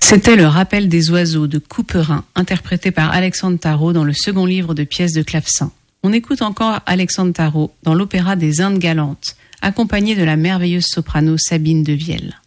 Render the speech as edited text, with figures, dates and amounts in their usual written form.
C'était le rappel des oiseaux de Couperin, interprété par Alexandre Tarot dans le second livre de pièces de clavecin. On écoute encore Alexandre Tarot dans l'opéra des Indes galantes, accompagné de la merveilleuse soprano Sabine Devielle.